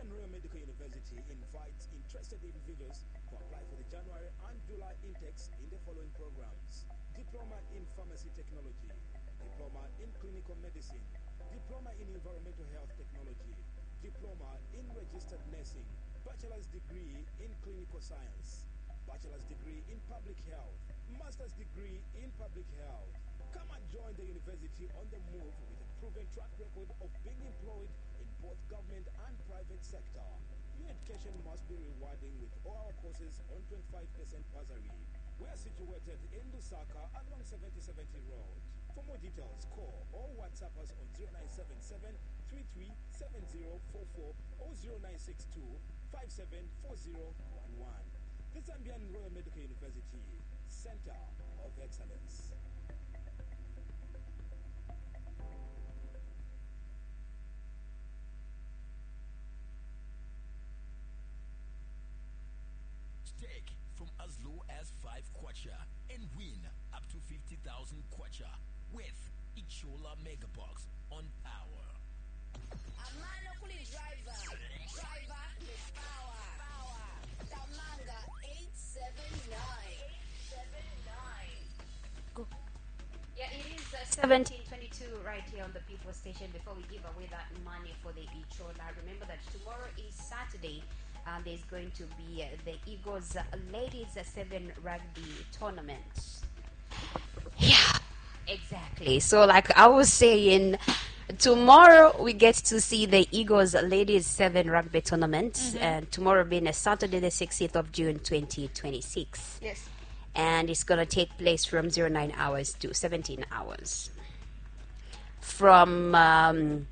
Zambian Royal Medical University invites interested individuals to apply for the January and July intakes in the following programs: Diploma in Pharmacy Technology, Diploma in Clinical Medicine, Diploma in Environmental Health Technology, Diploma in Registered Nursing, Bachelor's Degree in Clinical Science, Bachelor's Degree in Public Health, Master's Degree in Public Health. Come and join the university on the move with a proven track record of being employed in both government and private sector. Your education must be rewarding with all our courses on 25% bursary. We are situated in Lusaka along 7070 Road. For more details, call or WhatsApp us on 0977 337044 or 0962 574011. The Zambian Royal Medical University, Center of Excellence. Stake from as low as 5 kwacha and win up to 50,000 kwacha with Ichola Megabox on Power. Amano kuli driver with power. Tamanga 879. Go. Yeah, it is 17:22 right here on the People Station. Before we give away that money for the Ichola, remember that tomorrow is Saturday. There's going to be the Eagles Ladies 7 Rugby Tournament. Yeah, exactly. So, like I was saying, tomorrow we get to see the Eagles Ladies 7 Rugby Tournament, and tomorrow being a Saturday, the 16th of June, 2026. Yes. And it's going to take place from 09 hours to 17 hours. From 09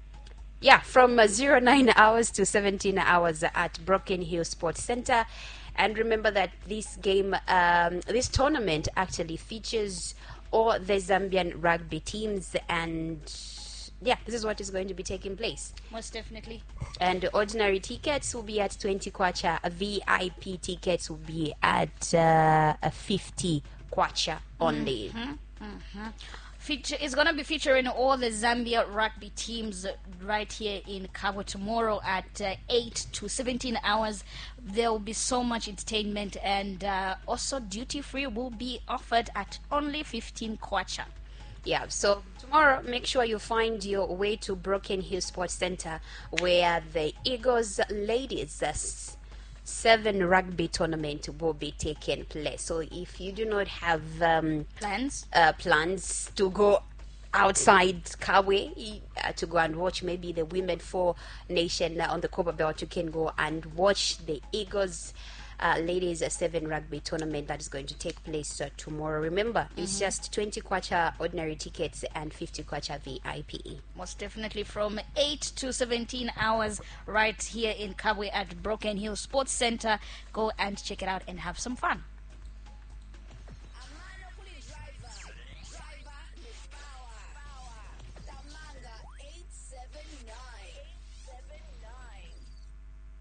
hours to 17 hours at Broken Hill Sports Center. And remember that this game, this tournament actually features all the Zambian rugby teams, and yeah, this is what is going to be taking place. Most definitely. And ordinary tickets will be at 20 kwacha. VIP tickets will be at 50 kwacha only. It's going to be featuring all the Zambia rugby teams right here in Cabo tomorrow at 8 to 17 hours. There will be so much entertainment, and also duty free will be offered at only 15 kwacha. Yeah, so tomorrow, make sure you find your way to Broken Hill Sports Center, where the Eagles Ladies 7 Rugby Tournament will be taking place. So if you do not have Plans? Plans to go outside Kawe to go and watch maybe the Women 4 Nation on the Copper Belt, you can go and watch the Eagles Ladies 7 Rugby Tournament that is going to take place tomorrow. Remember, it's just 20 kwacha ordinary tickets and 50 kwacha VIP. Most definitely from 8 to 17 hours right here in Kabwe at Broken Hill Sports Center. Go and check it out and have some fun.